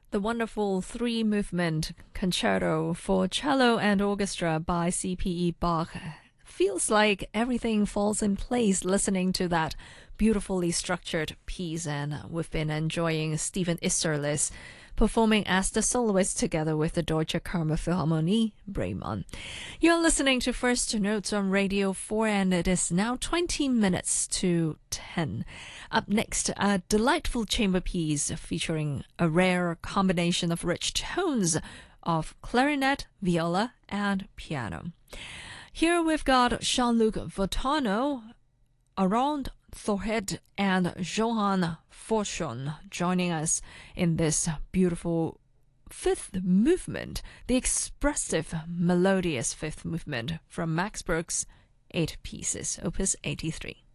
The wonderful three-movement concerto for cello and orchestra by C.P.E. Bach. Feels like everything falls in place listening to that beautifully structured piece, and we've been enjoying Stephen Isserlis performing as the soloist together with the Deutsche Kammerphilharmonie Bremen. You're listening to First Notes on Radio 4, and it is now 20 minutes to 10. Up next, a delightful chamber piece featuring a rare combination of rich tones of clarinet, viola, and piano. Here we've got Jean-Luc Vautano, Arond Thorhed, and Johann Forschon joining us in this beautiful fifth movement, the expressive, melodious fifth movement from Max Bruch's 8 Pieces, Opus 83.